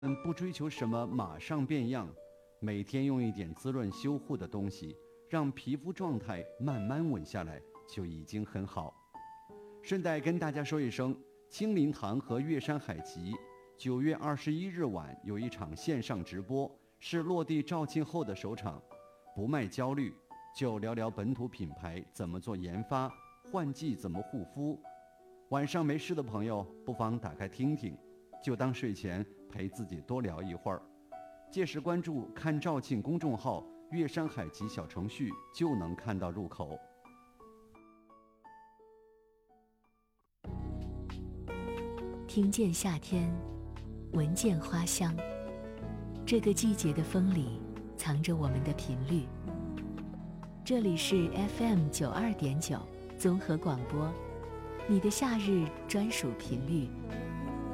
不追求什么马上变样，每天用一点滋润修护的东西，让皮肤状态慢慢稳下来，就已经很好。顺带跟大家说一声，青林堂和月山海吉9月21日晚有一场线上直播，是落地肇庆后的首场。不卖焦虑，就聊聊本土品牌怎么做研发，换季怎么护肤。晚上没事的朋友不妨打开听听，就当睡前陪自己多聊一会儿。届时关注看肇庆公众号月山海吉小程序就能看到入口。 听见夏天，闻见花香，这个季节的风里藏着我们的频率。这里是 FM92.9综合广播，你的夏日专属频率。